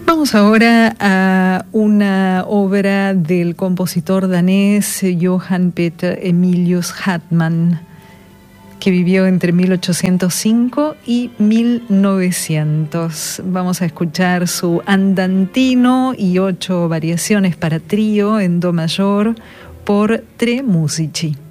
Vamos ahora a una obra del compositor danés Johann Peter Emilius Hartmann, que vivió entre 1805 y 1900. Vamos a escuchar su andantino y 8 variaciones para trío en do mayor por Tre Musici.